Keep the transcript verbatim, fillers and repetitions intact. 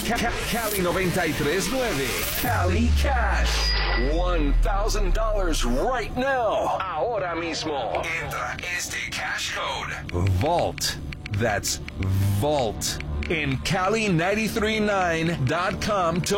Ca- Ca- Cali noventa y tres nueve. Cali Cash. one thousand dollars right now. Ahora mismo. Entra este cash code. Vault. That's Vault. En Cali nine three nine dot com to